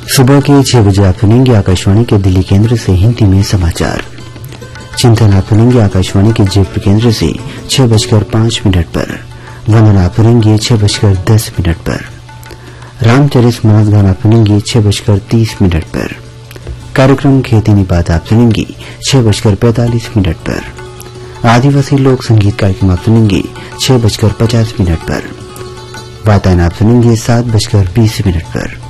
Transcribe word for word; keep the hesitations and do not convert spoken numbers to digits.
सुबह के छह बजे आप सुनेंगे आकाशवाणी के दिल्ली केंद्र से हिंदी में समाचार। चिंतन आप सुनेंगे आकाशवाणी के जयपुर केंद्र से छह बजकर पांच मिनट पर। वंदन आप सुनेंगे छह बजकर दस मिनट पर। रामचरित मानस गान आप सुनेंगे छह बजकर तीस मिनट पर। कार्यक्रम खेती निपात आप सुनेंगे छह बजकर पैंतालीस मिनट पर। आदिवासी लोक संगीत कार्यक्रम आप सुनेंगे छह बजकर पचास मिनट पर। वातायन आप सुनेंगे सात बजकर बीस मिनट पर।